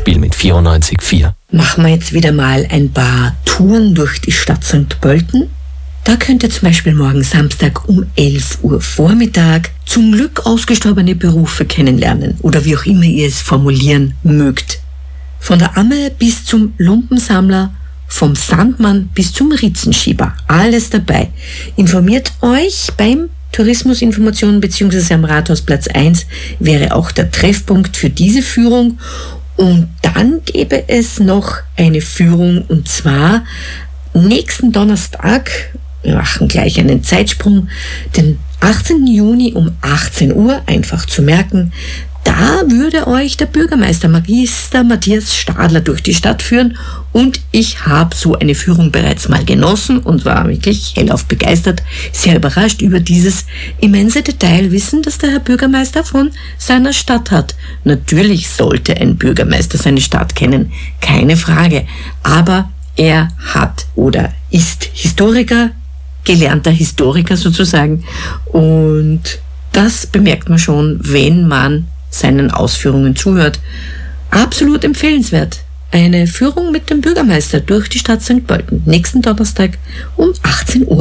Spiel mit 94,4. Machen wir jetzt wieder mal ein paar Touren durch die Stadt St. Pölten. Da könnt ihr zum Beispiel morgen Samstag um 11 Uhr Vormittag zum Glück ausgestorbene Berufe kennenlernen oder wie auch immer ihr es formulieren mögt. Von der Amme bis zum Lumpensammler, vom Sandmann bis zum Ritzenschieber, alles dabei. Informiert euch beim Tourismusinformation bzw. am Rathausplatz 1 wäre auch der Treffpunkt für diese Führung. Und dann gäbe es noch eine Führung, und zwar nächsten Donnerstag, wir machen gleich einen Zeitsprung, den 18. Juni um 18 Uhr, einfach zu merken, da würde euch der Bürgermeister Magister Matthias Stadler durch die Stadt führen, und ich habe so eine Führung bereits mal genossen und war wirklich hellauf begeistert, sehr überrascht über dieses immense Detailwissen, das der Herr Bürgermeister von seiner Stadt hat. Natürlich sollte ein Bürgermeister seine Stadt kennen, keine Frage, aber er hat oder ist Historiker, gelernter Historiker sozusagen, und das bemerkt man schon, wenn man seinen Ausführungen zuhört. Absolut empfehlenswert. Eine Führung mit dem Bürgermeister durch die Stadt St. Pölten nächsten Donnerstag um 18 Uhr.